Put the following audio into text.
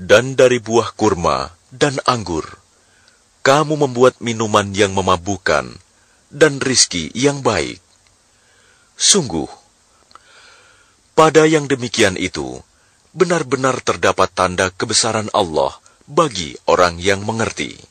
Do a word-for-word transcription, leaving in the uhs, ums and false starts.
Dan dari buah kurma dan anggur, kamu membuat minuman yang memabukkan dan rizki yang baik. Sungguh, pada yang demikian itu, benar-benar terdapat tanda kebesaran Allah bagi orang yang mengerti.